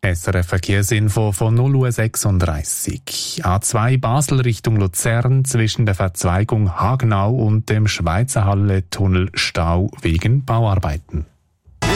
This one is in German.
SRF Verkehrsinfo von 0:36 Uhr. A2 Basel Richtung Luzern zwischen der Verzweigung Hagenau und dem Schweizerhalle-Tunnel Stau wegen Bauarbeiten.